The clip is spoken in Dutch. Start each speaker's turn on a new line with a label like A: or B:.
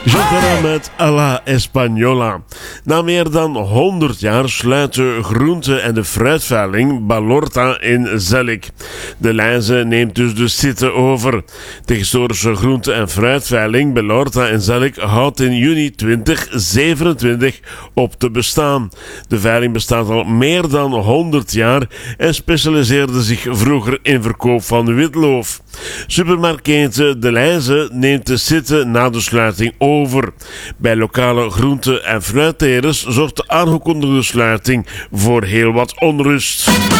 A: Jopera met A la Española. Na meer dan 100 jaar sluit de groente- en de fruitveiling Balorta in Zellik. De Leize neemt dus de site over. De historische groente- en fruitveiling Balorta in Zellik houdt in juni 2027 op te bestaan. De veiling bestaat al meer dan 100 jaar en specialiseerde zich vroeger in verkoop van witloof. Supermarktketen De Leize neemt de site na de sluiting over. Bij lokale groente- en fruittelers zorgt de aangekondigde sluiting voor heel wat onrust.